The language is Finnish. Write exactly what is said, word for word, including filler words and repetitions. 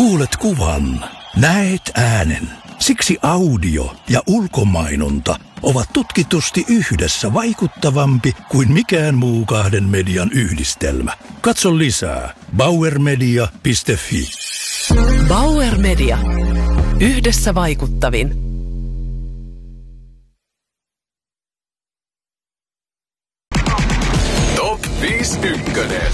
Kuulet kuvan, näet äänen. Siksi audio ja ulkomainonta ovat tutkitusti yhdessä vaikuttavampi kuin mikään muu kahden median yhdistelmä. Katso lisää bauer media piste fi. Bauer Media. Yhdessä vaikuttavin. Top viisi ykkönen.